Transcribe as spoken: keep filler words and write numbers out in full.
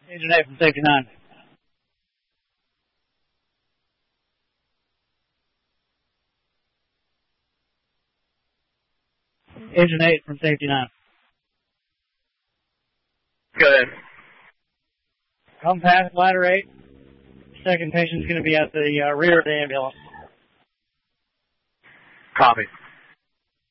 Agent eight from Safety nine. Agent eight from Safety nine. Go ahead. Come past ladder eight. Second patient's going to be at the uh, rear of the ambulance. Copy.